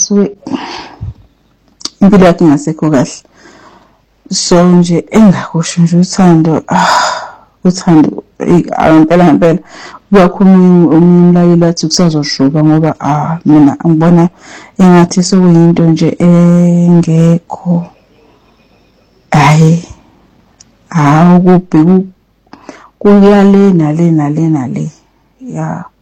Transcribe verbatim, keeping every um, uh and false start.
asuke impilo yakhe ingasekho kahle. So nje engakusho nje uthando ah uthando ngempela ngempela uyakhuluma umlayeli wathi kusazoshuba ngoba ah mina ngibona engathi sokuyinto nje engekho hayi awukubhi kuyale nale nale nale ya